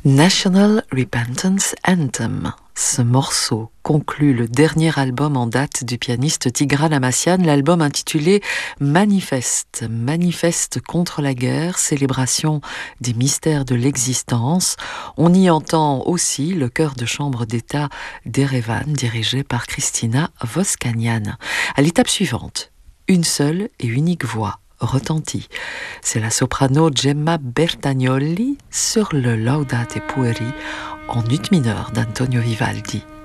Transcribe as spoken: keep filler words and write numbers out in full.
National Repentance Anthem. Ce morceau conclut le dernier album en date du pianiste Tigran Amassian, l'album intitulé Manifeste, Manifeste contre la guerre, célébration des mystères de l'existence. On y entend aussi le chœur de chambre d'État d'Erevan, dirigé par Kristina Voskanian. À l'étape suivante, une seule et unique voix retentit. C'est la soprano Gemma Bertagnolli sur le Laudate Pueri en ut mineur d'Antonio Vivaldi.